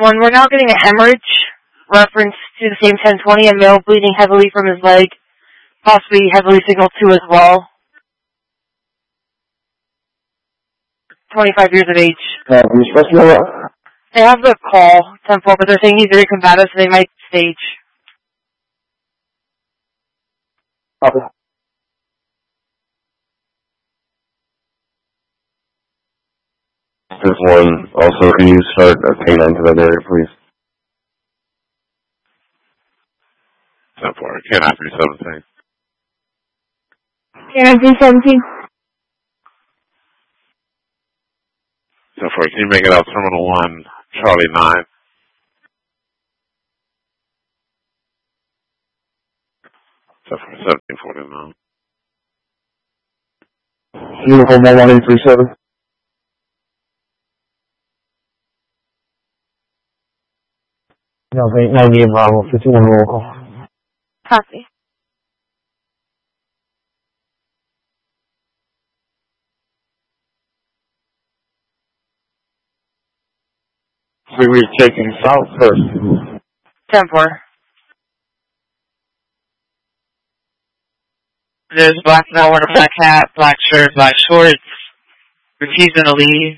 1, we're now getting a hemorrhage reference to the same 1020, a male bleeding heavily from his leg, possibly heavily signal 2 as well. 25 years of age. Are you supposed to know what? They have the call, 10-4, but they're saying he's very combative, so they might stage. Copy. This one, also, can you start a K9 to that area, please? 10-4, K9 317. K9 317. 10-4, can you make it out Terminal 1, Charlie 9? So for 1749. Uniform 11837. No, give Bravo 51 roll call. Copy. We were taking south first. 10-4. There's black belt, wearing a black hat, black shirt, black shorts, refusing to leave.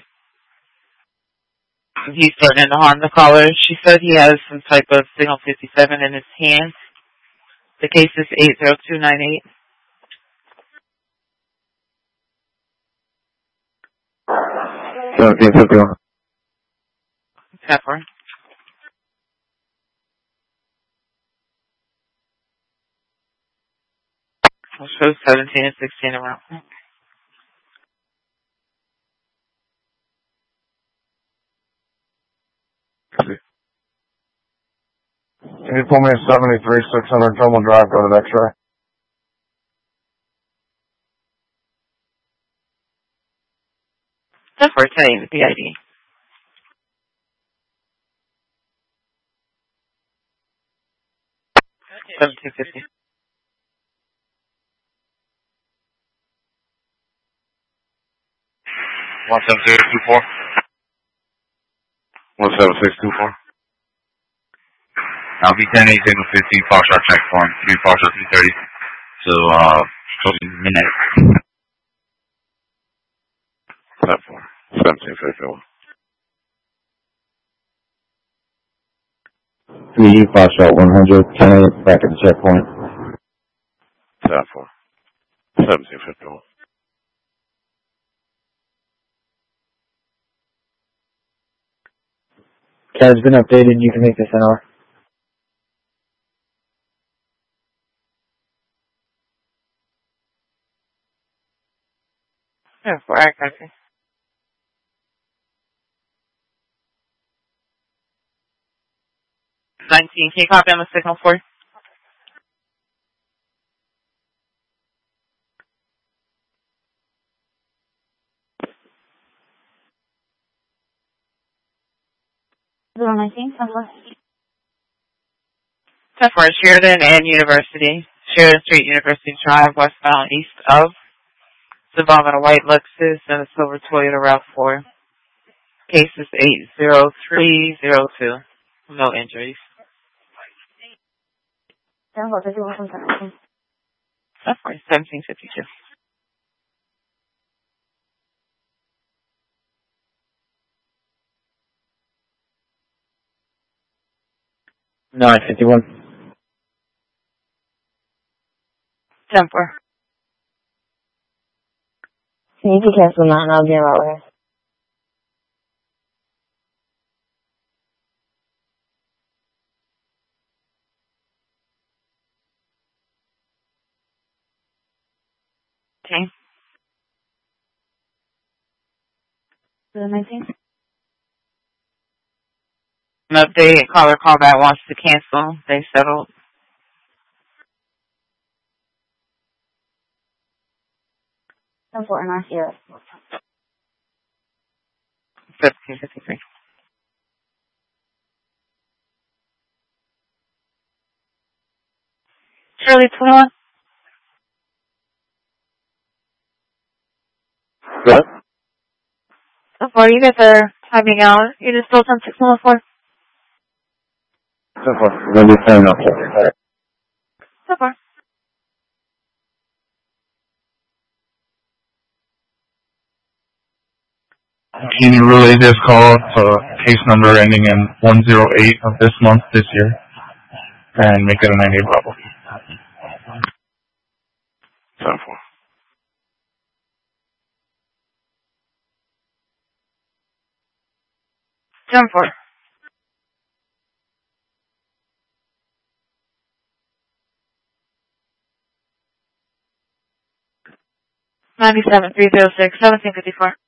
He's threatening to harm the caller. She said he has some type of signal 57 in his hand. The case is 80298. 1751. 10-4. I'll show 17 and 16 around. Can you pull me a 73 600 Terminal Drive, go to the X-ray? That's for saying the PID. Okay. 1750. 17624. 17624. I'll be 10 8 signal 15 Foxtrot checkpoint 3 Foxtrot 330. So 12 minutes. 10-4. 1751. 3 Foxtrot 100, 10 8, back at the checkpoint. 10-4. 1751. CAD's been updated, you can make this an hour. Yeah, for accuracy. 19, can you copy on the signal for? Zero 19, 10-4, Sheridan and University. Sheridan Street, University Drive, westbound east of. It's involving a white Lexus and a silver Toyota RAV4. Case is 80302. No injuries. 10-4, 1752. 951. 10-4. Can you cancel 9? I'll be right with her. Okay. 19. An update, caller callback wants to cancel. They settled. 10-4 and I hear it. 1753. Shirley 21. What? 10-4, you guys are timing out. You just told 10-6-1-4. So far, we're going to be turning up. So far. Can you relay this call to case number ending in 108 of this month, this year, and make it a 98 Bravo? 10-4. Jump for. 97-306-1754.